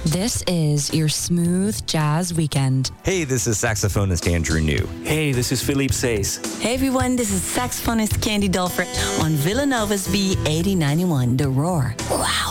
This is your smooth jazz weekend. Hey, this is saxophonist Andrew New. Hey, this is Philippe Says. Hey everyone, this is saxophonist Candy Dolford on Villanova's B8091, The Roar. Wow.